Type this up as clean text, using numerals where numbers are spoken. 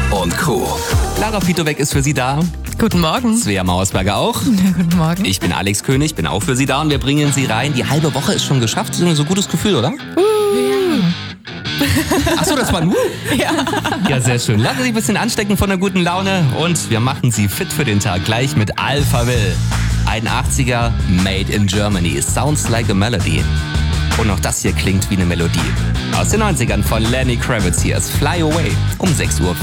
und Co. Lara Fitowek ist für Sie da. Guten Morgen. Svea Mausberger auch. Ja, guten Morgen. Ich bin Alex König, bin auch für Sie da und wir bringen Sie rein. Die halbe Woche ist schon geschafft. So ein gutes Gefühl, oder? Achso, das war ein Ja, sehr schön. Lassen Sie sich ein bisschen anstecken von der guten Laune und wir machen Sie fit für den Tag gleich mit Alphaville. Ein 80er Made in Germany. Sounds like a melody. Und auch das hier klingt wie eine Melodie. Aus den 90ern von Lenny Kravitz hier ist Fly Away um 6:04 Uhr.